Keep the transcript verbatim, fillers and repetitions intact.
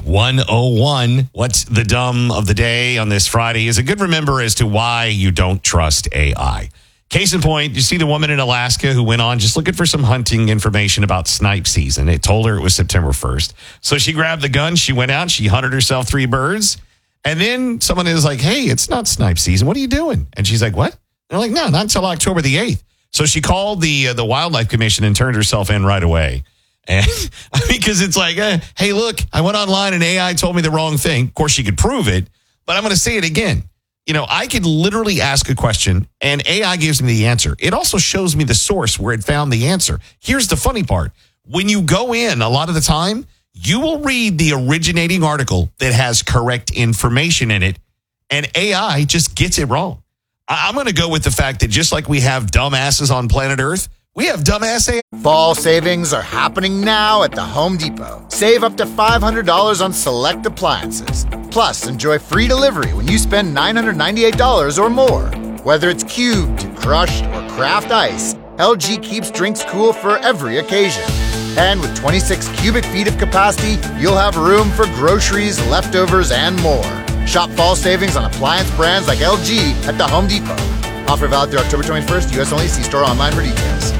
one oh one. What's the dumb of the day on this Friday is a good remember as to why you don't trust A I. Case in point, you see the woman in Alaska who went on just looking for some hunting information about snipe season. It told her it was September first. So she grabbed the gun, she went out, she hunted herself three birds. And then someone is like, hey, it's not snipe season. What are you doing? And she's like, what? They're like, no, not until October the eighth. So she called the uh, the Wildlife Commission and turned herself in right away. And because it's like, uh, hey, look, I went online and A I told me the wrong thing. Of course, she could prove it, but I'm going to say it again. You know, I could literally ask a question and A I gives me the answer. It also shows me the source where it found the answer. Here's the funny part. When you go in, a lot of the time, you will read the originating article that has correct information in it, and A I just gets it wrong. I- I'm going to go with the fact that just like we have dumbasses on planet Earth, we have dumbass A I. Fall savings are happening now at the Home Depot. Save up to five hundred dollars on select appliances. Plus, enjoy free delivery when you spend nine hundred ninety-eight dollars or more. Whether it's cubed, crushed, or craft ice, L G keeps drinks cool for every occasion. And with twenty-six cubic feet of capacity, you'll have room for groceries, leftovers, and more. Shop fall savings on appliance brands like L G at the Home Depot. Offer valid through October twenty-first, U S only. See store online for details.